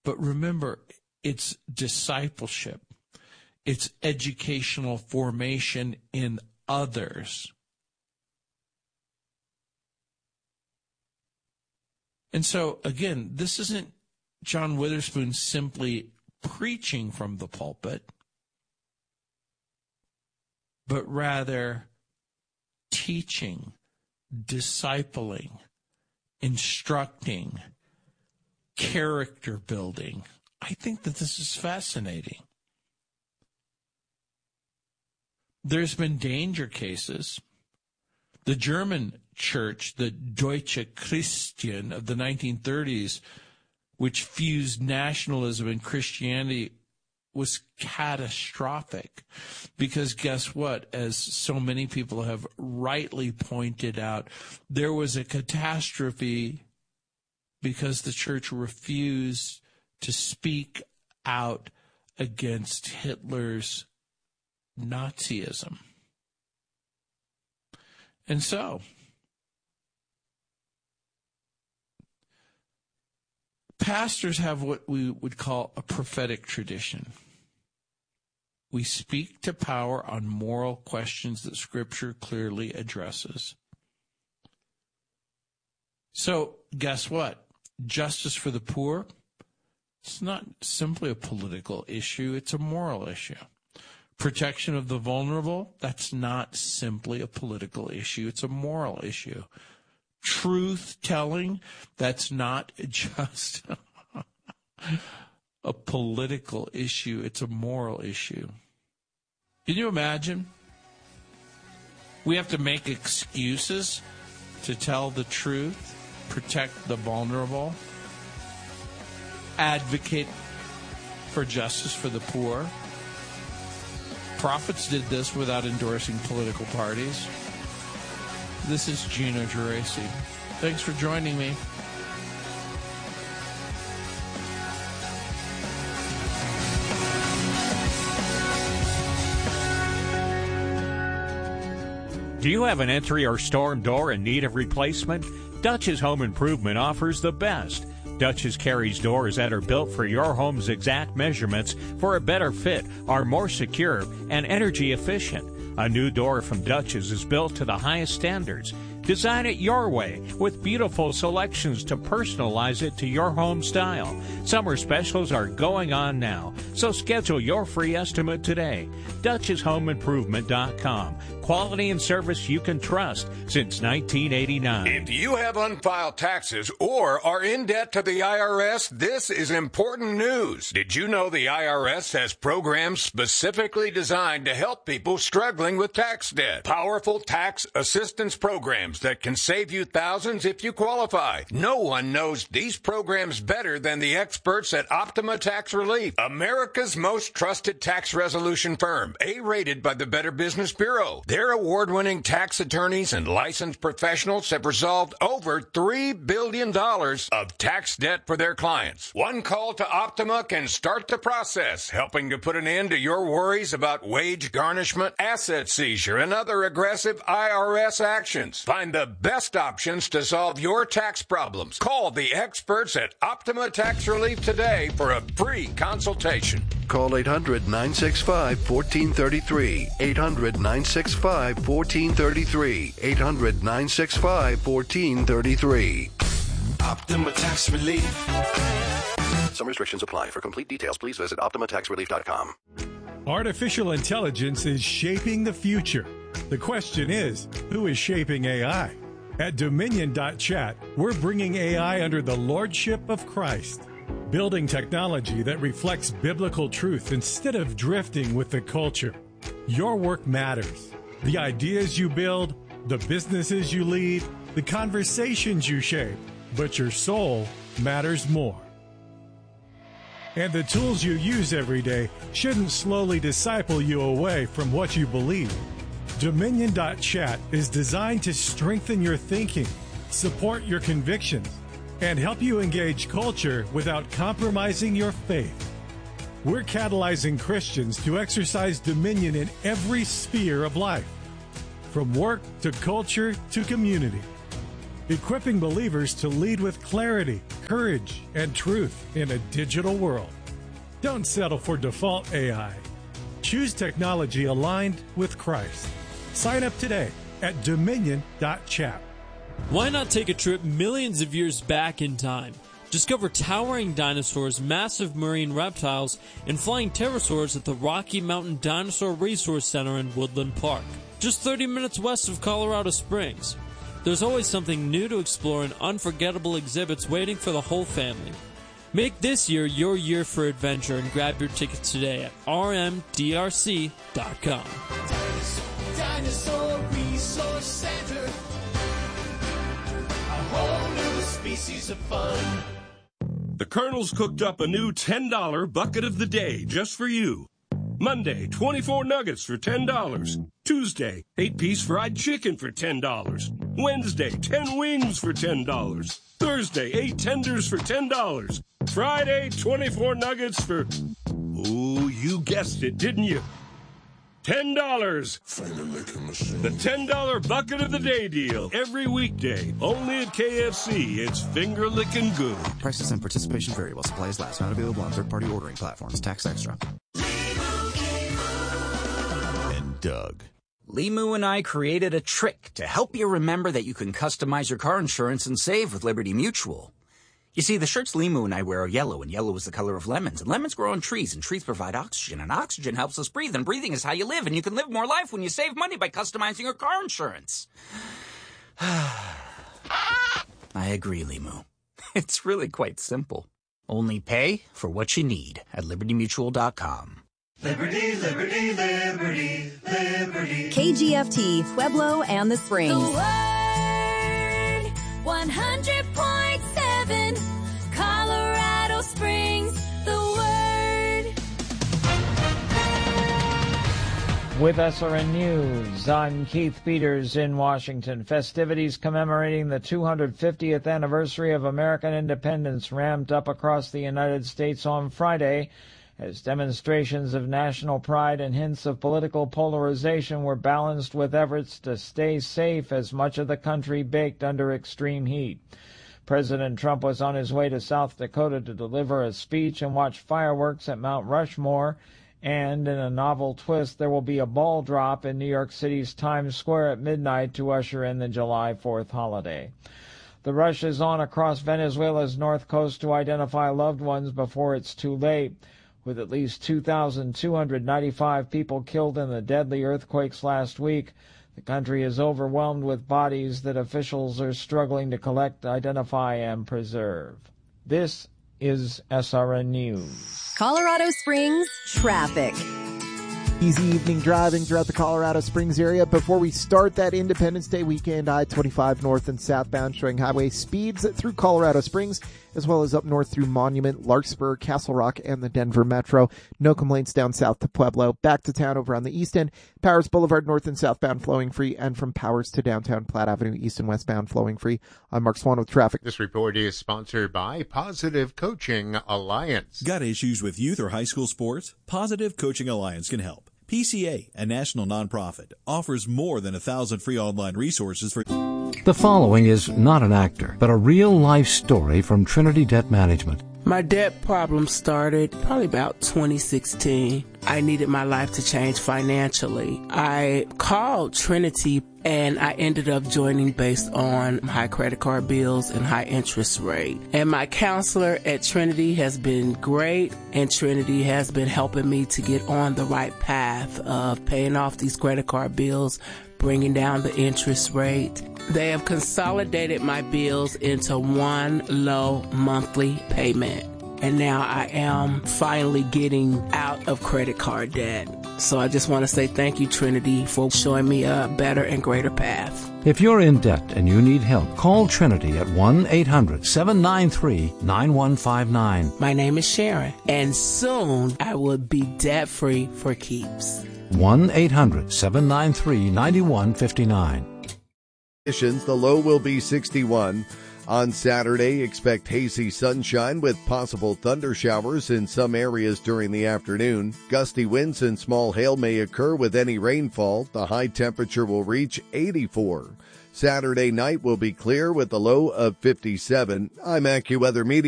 But remember, it's discipleship. It's educational formation in others. And so, again, this isn't John Witherspoon simply preaching from the pulpit, but rather teaching, discipling, instructing, character building. I think that this is fascinating. There's been danger cases. The German church, the Deutsche Christian of the 1930s, which fused nationalism and Christianity, was catastrophic. Because guess what? As so many people have rightly pointed out, there was a catastrophe because the church refused to speak out against Hitler's Nazism. And so, pastors have what we would call a prophetic tradition. We speak to power on moral questions that Scripture clearly addresses. So, guess what? Justice for the poor, it's not simply a political issue, it's a moral issue. Protection of the vulnerable, that's not simply a political issue, it's a moral issue. Truth-telling, that's not just a political issue, it's a moral issue. Can you imagine? We have to make excuses to tell the truth, protect the vulnerable, advocate for justice for the poor. Prophets did this without endorsing political parties. This is Gino Geraci. Thanks for joining me. Do you have an entry or storm door in need of replacement? Dutch's Home Improvement offers the best. Dutch's carries doors that are built for your home's exact measurements for a better fit, are more secure, and energy efficient. A new door from Dutch's is built to the highest standards. Design it your way with beautiful selections to personalize it to your home style. Summer specials are going on now, so schedule your free estimate today. Dutch'sHomeImprovement.com. Quality and service you can trust since 1989. If you have unfiled taxes or are in debt to the IRS, this is important news. Did you know the IRS has programs specifically designed to help people struggling with tax debt? Powerful tax assistance programs that can save you thousands if you qualify. No one knows these programs better than the experts at Optima Tax Relief, America's most trusted tax resolution firm, A-rated by the Better Business Bureau. Their award-winning tax attorneys and licensed professionals have resolved over $3 billion of tax debt for their clients. One call to Optima can start the process, helping to put an end to your worries about wage garnishment, asset seizure, and other aggressive IRS actions. Find the best options to solve your tax problems. Call the experts at Optima Tax Relief today for a free consultation. Call 800-965-1433. 800-965-1433. 800-965-1433. Optima Tax Relief. Some restrictions apply. For complete details, please visit OptimaTaxRelief.com. Artificial intelligence is shaping the future. The question is, who is shaping AI? At Dominion.chat, we're bringing AI under the lordship of Christ, building technology that reflects biblical truth instead of drifting with the culture. Your work matters. The ideas you build, the businesses you lead, the conversations you shape, but your soul matters more. And the tools you use every day shouldn't slowly disciple you away from what you believe. Dominion.chat is designed to strengthen your thinking, support your convictions, and help you engage culture without compromising your faith. We're catalyzing Christians to exercise dominion in every sphere of life, from work to culture to community, equipping believers to lead with clarity, courage, and truth in a digital world. Don't settle for default AI. Choose technology aligned with Christ. Sign up today at dominion.chat. Why not take a trip millions of years back in time? Discover towering dinosaurs, massive marine reptiles, and flying pterosaurs at the Rocky Mountain Dinosaur Resource Center in Woodland Park, just 30 minutes west of Colorado Springs. There's always something new to explore and unforgettable exhibits waiting for the whole family. Make this year your year for adventure and grab your tickets today at rmdrc.com. Dinosaur Resource Center. A whole new species of fun. The Colonel's cooked up a new $10 bucket of the day just for you. Monday, 24 nuggets for $10. Tuesday, 8-piece fried chicken for $10. Wednesday, 10 wings for $10. Thursday, 8 tenders for $10. Friday, 24 nuggets for... Oh, you guessed it, didn't you? $10. The $10 bucket of the day deal. Every weekday. Only at KFC. It's finger licking good. Prices and participation vary while supplies last. Not available on third-party ordering platforms. Tax extra. And Doug. Limu and I created a trick to help you remember that you can customize your car insurance and save with Liberty Mutual. You see, the shirts Limu and I wear are yellow, and yellow is the color of lemons. And lemons grow on trees, and trees provide oxygen. And oxygen helps us breathe, and breathing is how you live. And you can live more life when you save money by customizing your car insurance. I agree, Limu. It's really quite simple. Only pay for what you need at LibertyMutual.com. Liberty, liberty, liberty, liberty. KGFT, Pueblo, and the Springs. The Word, 100.7, Colorado Springs, The Word. With SRN News, I'm Keith Peters in Washington. Festivities commemorating the 250th anniversary of American independence ramped up across the United States on Friday, as demonstrations of national pride and hints of political polarization were balanced with efforts to stay safe as much of the country baked under extreme heat. President Trump was on his way to South Dakota to deliver a speech and watch fireworks at Mount Rushmore, and in a novel twist, there will be a ball drop in New York City's Times Square at midnight to usher in the July 4th holiday. The rush is on across Venezuela's north coast to identify loved ones before it's too late. With at least 2,295 people killed in the deadly earthquakes last week, the country is overwhelmed with bodies that officials are struggling to collect, identify, and preserve. This is SRN News. Colorado Springs traffic. Easy evening driving throughout the Colorado Springs area. Before we start that Independence Day weekend, I-25 north and southbound showing highway speeds through Colorado Springs, as well as up north through Monument, Larkspur, Castle Rock, and the Denver Metro. No complaints down south to Pueblo. Back to town over on the east end. Powers Boulevard north and southbound flowing free, and from Powers to downtown Platte Avenue east and westbound flowing free. I'm Mark Swan with traffic. This report is sponsored by Positive Coaching Alliance. Got issues with youth or high school sports? Positive Coaching Alliance can help. PCA, a national nonprofit, offers more than 1,000 free online resources for... The following is not an actor, but a real-life story from Trinity Debt Management. My debt problem started probably about 2016. I needed my life to change financially. I called Trinity and I ended up joining based on high credit card bills and high interest rate. And my counselor at Trinity has been great, and Trinity has been helping me to get on the right path of paying off these credit card bills, bringing down the interest rate. They have consolidated my bills into one low monthly payment. And now I am finally getting out of credit card debt. So I just want to say thank you, Trinity, for showing me a better and greater path. If you're in debt and you need help, call Trinity at 1-800-793-9159. My name is Sharon, and soon I will be debt-free for keeps. 1-800-793-9159. The low will be 61. On Saturday, expect hazy sunshine with possible thunder showers in some areas during the afternoon. Gusty winds and small hail may occur with any rainfall. The high temperature will reach 84. Saturday night will be clear with a low of 57. I'm AccuWeather Media.